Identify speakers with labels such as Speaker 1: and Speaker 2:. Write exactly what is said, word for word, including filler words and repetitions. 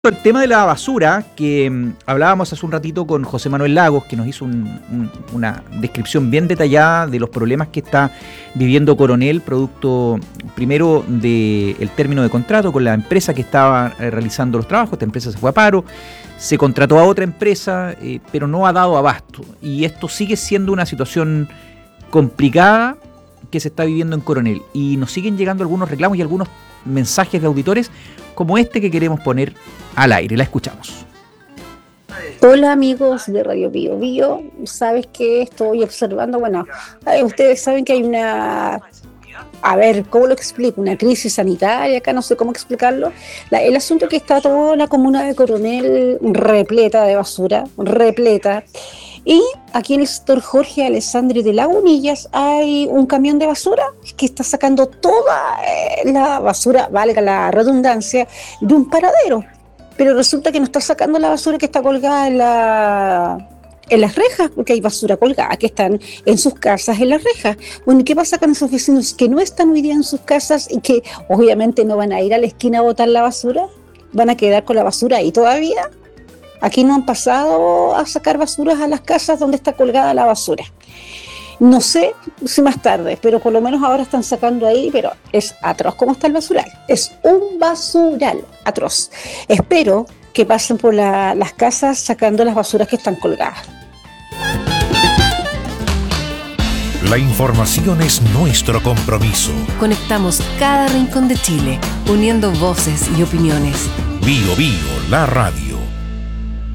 Speaker 1: El tema de la basura, que mm, hablábamos hace un ratito con José Manuel Lagos, que nos hizo un, un, una descripción bien detallada de los problemas que está viviendo Coronel, producto primero del término de contrato con la empresa que estaba eh, realizando los trabajos. Esta empresa se fue a paro, se contrató a otra empresa, eh, pero no ha dado abasto. Y esto sigue siendo una situación complicada que se está viviendo en Coronel. Y nos siguen llegando algunos reclamos y algunos mensajes de auditores como este que queremos poner al aire. La escuchamos.
Speaker 2: Hola amigos de Radio Bio Bio, sabes que estoy observando, bueno, eh, ustedes saben que hay una, a ver, ¿cómo lo explico? Una crisis sanitaria, acá no sé cómo explicarlo. La, el asunto es que está toda la comuna de Coronel repleta de basura, repleta. Y aquí en el sector Jorge Alessandri de Lagunillas hay un camión de basura que está sacando toda eh, la basura, valga la redundancia, de un paradero. Pero resulta que no está sacando la basura que está colgada en, la, en las rejas, porque hay basura colgada que están en sus casas en las rejas. Bueno, ¿y qué pasa con esos vecinos que no están hoy día en sus casas y que obviamente no van a ir a la esquina a botar la basura? ¿Van a quedar con la basura ahí todavía? Aquí no han pasado a sacar basuras a las casas donde está colgada la basura. No sé si más tarde, pero por lo menos ahora están sacando ahí, pero es atroz como está el basural. Es un basural atroz. Espero que pasen por la, las casas sacando las basuras que están colgadas.
Speaker 3: La información es nuestro compromiso.
Speaker 4: Conectamos cada rincón de Chile, uniendo voces y opiniones.
Speaker 3: Bio Bio, la radio.